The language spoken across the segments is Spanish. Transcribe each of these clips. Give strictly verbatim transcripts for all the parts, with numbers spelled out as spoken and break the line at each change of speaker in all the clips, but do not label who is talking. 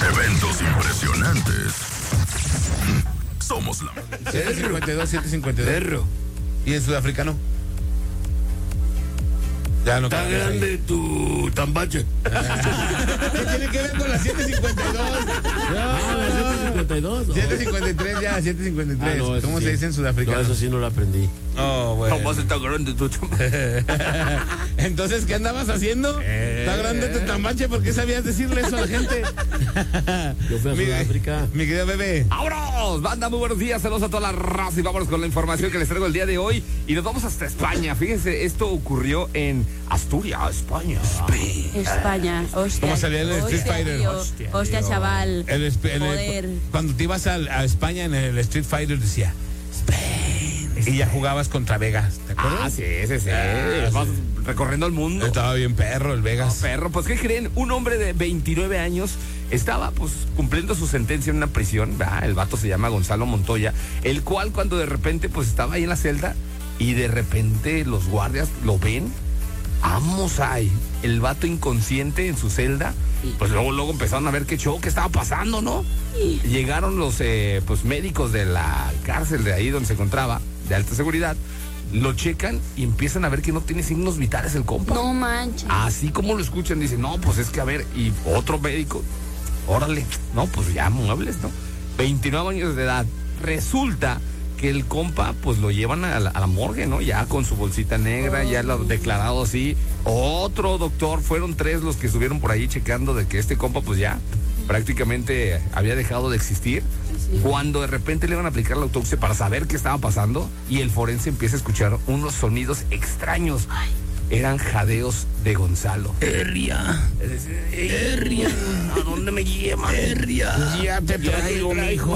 Eventos impresionantes. Somos la...
siete cincuenta y dos, siete cincuenta y dos.
Perro.
¿Y el sudafricano? Ya no
Está grande tu tambache.
¿Qué tiene que ver con las siete cincuenta y dos?
Ah, la siete cincuenta y dos.
siete cincuenta y tres ya, siete cincuenta y tres.
Ah, no, eso
¿Cómo
sí.
se dice en sudafricano?
No, eso sí no lo aprendí.
Oh, bueno.
¿Cómo está grande tu tambache?
Entonces, ¿qué andabas haciendo? Está grande tu tambache, ¿por qué sabías decirle eso a la gente?
Yo fui a
Mi-
Sudáfrica.
Mi querido bebé.
¡Vámonos! Banda, muy buenos días. Saludos a toda la raza y vámonos con la información que les traigo el día de hoy. Y nos vamos hasta España. Fíjense, esto ocurrió en Asturias, España.
España, hostia.
¿Cómo salía en el Street
hostia,
Fighter?
tío,
Hostia,
hostia,
tío.
chaval.
El esp- en el-
Joder.
cuando te ibas a, a España en el Street Fighter decía Spain. Y ya jugabas contra Vegas, ¿te acuerdas?
Ah, sí, sí, sí.
Ah,
Vamos recorriendo el mundo.
Estaba bien perro el
No,
Vegas.
perro, pues ¿qué creen? Un hombre de veintinueve años estaba pues cumpliendo su sentencia en una prisión, ¿verdad? El vato se llama Gonzalo Montoya, el cual cuando de repente pues estaba ahí en la celda y de repente los guardias lo ven, vamos ahí, el vato inconsciente en su celda, pues luego luego empezaron a ver qué show, qué estaba pasando, ¿no? Llegaron los eh, pues médicos de la cárcel de ahí donde se encontraba, de alta seguridad, lo checan y empiezan a ver que no tiene signos vitales el compa.
No manches.
Así como lo escuchan, dicen, no, pues es que a ver, y otro médico, órale, no, pues ya muebles, ¿no? veintinueve años de edad. Resulta que el compa, pues lo llevan a la, a la morgue, ¿no? Ya con su bolsita negra, ya lo declarado así. Otro doctor, fueron tres los que estuvieron por ahí checando de que este compa, pues ya prácticamente había dejado de existir. Cuando de repente le iban a aplicar la autopsia para saber qué estaba pasando y el forense empieza a escuchar unos sonidos extraños. Eran jadeos de Gonzalo.
Herria. Herria.
¿A dónde me llevan?
Herria.
Ya te traigo, mijo.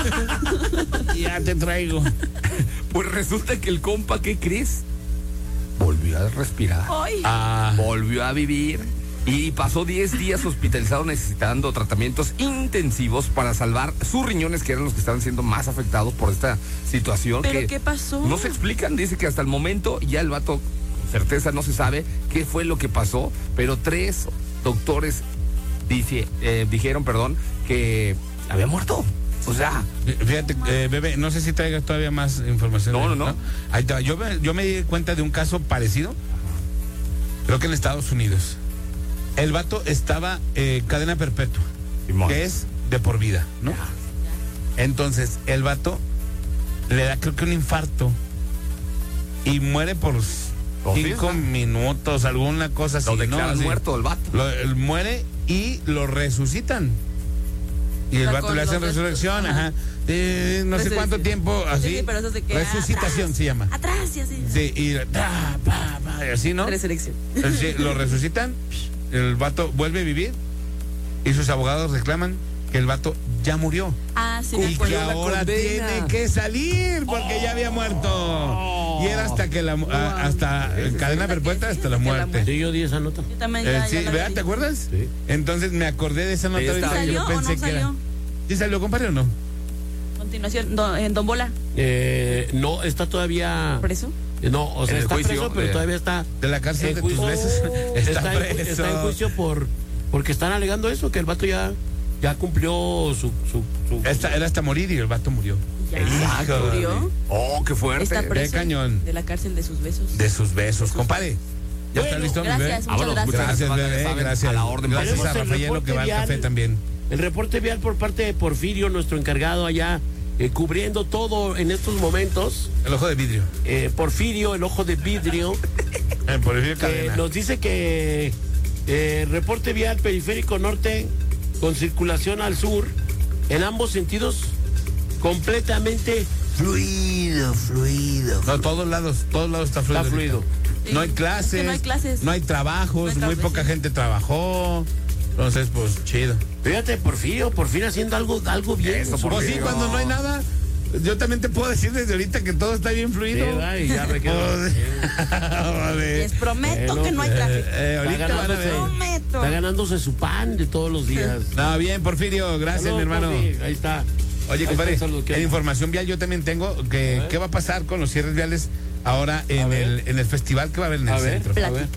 Ya te traigo.
Pues resulta que el compa, ¿qué crees? Volvió a respirar.
Ay.
Ah,
Volvió a vivir. Y pasó diez días hospitalizado necesitando tratamientos intensivos para salvar sus riñones, que eran los que estaban siendo más afectados por esta situación.
¿Pero
que
qué pasó?
No se explican, dice que hasta el momento ya el vato, con certeza no se sabe qué fue lo que pasó, pero tres doctores dice, eh, dijeron, perdón, que había muerto. O sea,
fíjate, eh, bebé, no sé si traigas todavía más información.
No,
de-
no, no.
Ahí te va. Yo me, yo me di cuenta de un caso parecido, creo que en Estados Unidos. El vato estaba eh, cadena perpetua,
Simón.
que es de por vida, ¿no? Entonces, el vato le da creo que un infarto y muere por
Oh, sí,
cinco
está.
minutos, alguna cosa así.
lo
¿no?
declaran
Así.
muerto el vato.
Lo- él muere y lo resucitan. Y el
O sea,
vato
con
le hacen
los
resurrección,
restos,
ajá. De no sé
Resurrección.
cuánto tiempo,
Sí,
así.
sí, pero eso se queda
Resucitación
atrás.
se llama.
Atrás y así.
Sí, y ta, pa, pa, y así, ¿no?
Resurrección.
Sí, lo resucitan, el vato vuelve a vivir y sus abogados reclaman que el vato ya murió.
Ah, sí, me
Y
acuerdo.
que ahora
condena.
tiene que salir porque ya había muerto. Y era hasta que la a- hasta en cadena perpetua hasta la
Que la
muerte.
Sí, yo di esa nota.
Yo también
Eh,
ya,
sí,
ya la
¿verdad?
vi.
¿Te acuerdas?
Sí.
Entonces me acordé de esa nota
Ya
ahorita
está.
que yo
¿Salió o
pensé
no
que era.
salió?
¿Sí salió, compadre, o no?
Continuación, don- en Don Bola.
Eh, no, está todavía.
¿Preso?
Eh, No, o sea,
En el
está
juicio
preso, pero
de-
todavía está.
De la cárcel
en
de tus
juicio.
besos.
Está,
Está
en,
preso.
está en juicio por porque están alegando eso, que el vato ya, ya cumplió su. su, su-
Esta- era hasta morir y el vato murió.
Ya.
Exacto.
¿Murió?
Oh, qué fuerte.
Está preso.
cañón.
De la cárcel de sus besos.
De sus besos. Compadre, ¿ya está
Bueno,
listo, mi
gracias,
bebé?
muchas
Vámonos,
gracias.
Gracias,
Gracias,
bebé,
saben,
gracias.
a la orden.
Gracias
Tenemos
a
el
Rafael, lo que va al
reporte
café
vial.
también.
El reporte vial por parte de Porfirio, nuestro encargado allá, eh, cubriendo todo en estos momentos.
El ojo de vidrio.
Eh, Porfirio, el ojo de vidrio,
Eh, por el
que
cadena.
nos dice que eh, reporte vial periférico norte con circulación al sur, en ambos sentidos, completamente fluido, fluido.
No, todos lados, todos lados está fluido.
Está
ahorita.
fluido.
Sí.
No hay
Es
clases.
que no hay clases.
No hay trabajos.
No hay
muy
trabajos,
poca
sí.
gente trabajó. Entonces, pues, chido.
Fíjate, Porfirio, por fin haciendo algo, algo bien.
Eso,
en su-
Pues sí,
Porfirio.
cuando no hay nada, yo también te puedo decir desde ahorita que todo está bien
Sí,
fluido.
¿verdad? Y ya me quedo.
Pues, vale.
Les prometo
Bueno,
que no hay
Eh,
tráfico.
eh, ahorita
Está
van a ver.
ganándose.
Prometo.
Está ganándose su pan de todos los días.
No, bien, Porfirio, gracias,
Salud,
mi hermano.
Porfi, ahí está.
Oye,
Ahí
compadre,
está, salud, ¿qué
en
onda?
información vial yo también tengo que
A ver.
qué va a pasar con los cierres viales ahora
A
en
ver.
el, en el festival que va a haber en
A
el
ver.
centro.
Platícanos.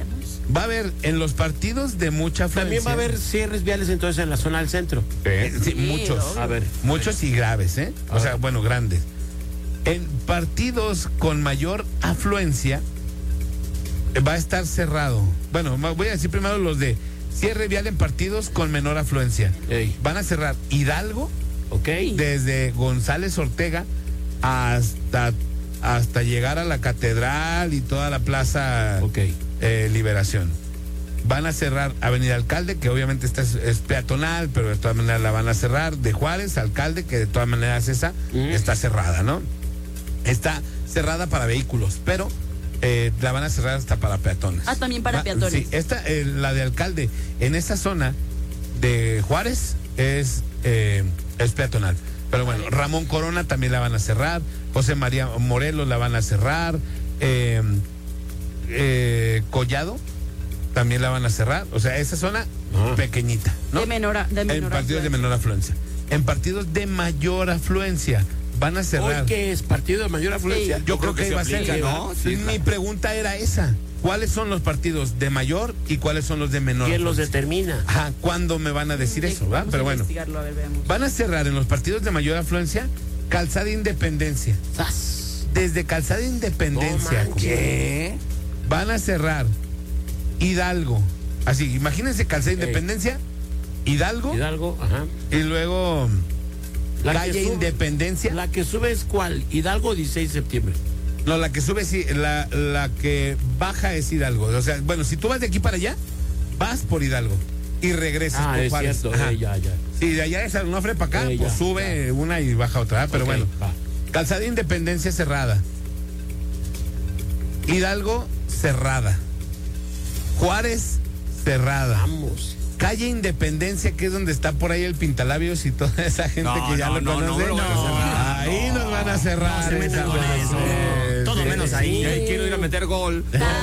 Va a haber en los partidos de mucha afluencia.
También va a haber cierres viales entonces en la zona del centro.
Eh, sí,
Sí,
muchos.
obvio.
A ver.
Muchos y graves, ¿eh? O sea, bueno, grandes. En partidos con mayor afluencia eh, va a estar cerrado. Bueno, ma- voy a decir primero los de cierre vial en partidos con menor afluencia.
Ey.
Van a cerrar Hidalgo
Ok.
desde González Ortega hasta, hasta llegar a la catedral y toda la plaza
Ok.
eh, Liberación. Van a cerrar Avenida Alcalde, que obviamente esta es, es peatonal, pero de todas maneras la van a cerrar. De Juárez, Alcalde, que de todas maneras esa
Ujú.
está cerrada, ¿no? Está cerrada para vehículos, pero eh, la van a cerrar hasta para peatones.
Ah, también para
Va-
peatones.
Sí, esta, eh, la de Alcalde, en esa zona de Juárez es, eh, es peatonal. Pero bueno, Ramón Corona también la van a cerrar, José María Morelos la van a cerrar, eh, eh, Collado también la van a cerrar. O sea, esa zona
Ajá.
pequeñita, ¿no?
De menor, a- de
En
menor
partidos de
afluencia.
menor afluencia. En partidos de mayor afluencia van a cerrar.
Hoy que es partido de mayor afluencia.
Sí.
Yo creo que,
se
iba a ser,
aplica, ¿no? Sí,
Mi
claro.
pregunta era esa. ¿Cuáles son los partidos de mayor y cuáles son los de menor?
¿Quién los
afluencia?
determina?
Ajá, ¿cuándo me van a decir
Sí,
eso? ¿va?
vamos
Pero
a
bueno,
investigarlo, a ver, veamos.
van a cerrar en los partidos de mayor afluencia Calzada Independencia.
¡Zas!
Desde Calzada Independencia.
No manches.
¿qué? Van a cerrar Hidalgo. Así, imagínense Calzada
Ey.
Independencia, Hidalgo,
Hidalgo, ajá.
y luego
La que
Calle
sube-
Independencia.
La que sube es cuál? Hidalgo, dieciséis de septiembre.
No, la que sube sí, la, la que baja es Hidalgo. O sea, bueno, si tú vas de aquí para allá, vas por Hidalgo y regresas
Ah,
por
es
Juárez.
cierto.
Ajá.
eh, ya, ya.
Si de allá es Onofre para acá,
Eh,
pues
ya,
sube una y baja otra. ¿eh? Pero
Ok,
bueno,
va.
Calzada Independencia cerrada. Hidalgo cerrada. Juárez cerrada.
Vamos.
Calle Independencia, que es donde está por ahí el Pintalabios y toda esa gente
No,
que ya
no,
lo
no, no
conoce.
me lo van a cerrar.
Ahí nos van a cerrar.
No se metan
esa
con
madre.
eso. Todo
Sí,
menos
sí.
ahí.
Y ahí quiero ir a meter gol.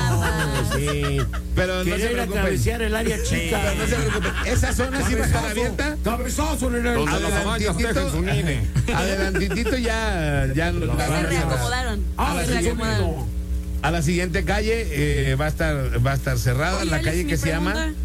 Sí.
Pero no
Quería
se
ir a
preocupen.
cabecear el área chica.
Pero no se preocupen. Esa zona sí va a estar abierta.
Cabezazo en el
Donde las
Adelantitito,
amantes dejen su nine.
adelantitito ya, ya lo
Ya
van
se
a cerrar.
reacomodaron.
Ah,
se
sí,
reacomodaron.
A la siguiente calle eh, va a estar va a estar cerrada
Oye,
la
Alex,
calle
mi
que se llama
pregunta.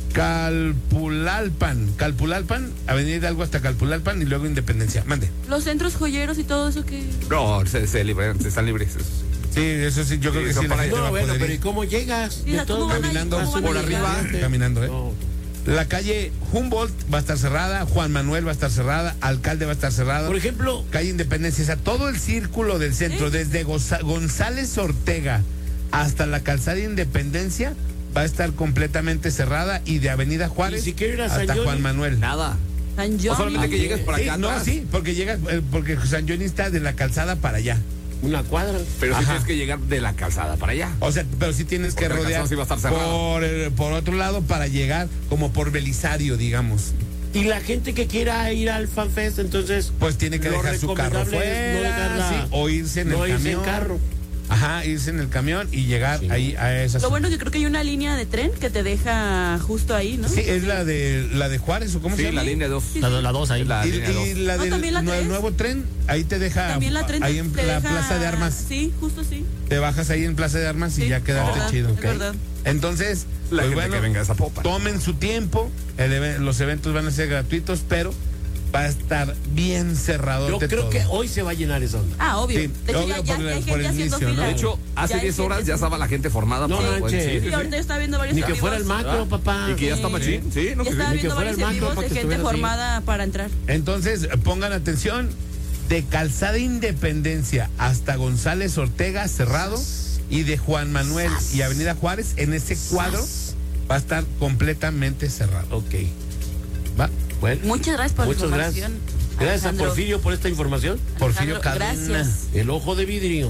Calpulalpan. Calpulalpan, Avenida Hidalgo hasta Calpulalpan y luego Independencia. Mande.
Los centros joyeros y todo eso que...
No, se, se liberan, se están libres.
Sí, eso sí, yo creo
Sí,
que
son
sí la
para
gente
No,
va a
bueno,
poder
pero ¿y
ir.
cómo llegas?
Sí,
De
¿cómo van a ir?
caminando
¿Cómo van a
por
llegar?
arriba, caminando, ¿eh?
No.
La calle Humboldt va a estar cerrada, Juan Manuel va a estar cerrada, Alcalde va a estar cerrada.
Por ejemplo,
Calle Independencia, o sea, todo el círculo del centro,
Sí.
desde Goza- González Ortega hasta la Calzada Independencia, va a estar completamente cerrada y de Avenida Juárez
¿Y si quiero ir a San
hasta
Johnny?
Juan Manuel.
Nada.
San
O
John.
solamente que llegues por
Sí,
acá
no,
atrás.
sí, porque llegas, eh, porque San Johnny está de la calzada para allá.
una cuadra.
Pero sí
Ajá.
tienes que llegar de la calzada para allá.
O sea, pero sí tienes que
Porque la
rodear
calzada sí va a estar cerrada.
por, el- por otro lado para llegar como por Belisario, digamos.
Y la gente que quiera ir al FanFest, entonces.
Pues tiene que
lo
dejar su carro
recomendable es
fuera,
no dejarla-
sí, o irse en
no
el
irse
camión.
en carro.
Ajá, irse en el camión y llegar
Sí.
ahí a esa
Lo
zona.
bueno es que creo que hay una línea de tren que te deja justo ahí, ¿no?
Sí, es la de la de Juárez o cómo se
Sí,
llama.
la línea dos.
Sí,
La,
sí.
la dos ahí.
La
y,
línea
y
dos.
la
No,
del
también la
nue-
tres.
nuevo tren, ahí te deja
También la tren
ahí en
te
la
deja-
Plaza de Armas.
Sí, justo sí.
Te bajas ahí en Plaza de Armas y
Sí,
ya
es
quedaste
verdad,
chido.
es
¿ok?
verdad.
Entonces,
La
pues
gente
bueno,
que venga a Zapopan.
tomen su tiempo, el eve- los eventos van a ser gratuitos, pero va a estar bien cerrado.
Yo creo que hoy se va a llenar esa onda.
Ah, obvio.
Sí,
de hecho,
obvio
ya,
por
ya,
el-
ya hay
por el
gente haciendo
inicio, ¿no?
fila.
De hecho, hace
Ya hay
diez horas
gente
ya estaba la gente formada.
No
para-
manches.
sí, sí,
Sí,
sí.
ahorita está viendo varios
Ni que
en
fuera el
vivos.
macro, papá.
Y que ya está machín. Sí, no,
Ya
que
estaba
sí.
Ni que
viendo
fuera el
varios en
macro
vivos
para
de
que
gente
estuviera así.
formada para entrar.
Entonces, pongan atención, de Calzada Independencia hasta González Ortega cerrado y de Juan Manuel y Avenida Juárez en ese cuadro va a estar completamente cerrado.
Ok.
¿Va?
Bueno.
Muchas gracias por la
Muchas gracias.
información.
Gracias a
Alejandro.
Porfirio por esta información.
Porfirio
Alejandro,
Cadena.
gracias.
El ojo de vidrio.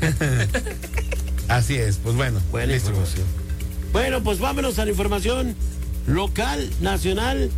Así es, pues bueno.
Buena
listo.
información. Bueno, pues vámonos a la información local, nacional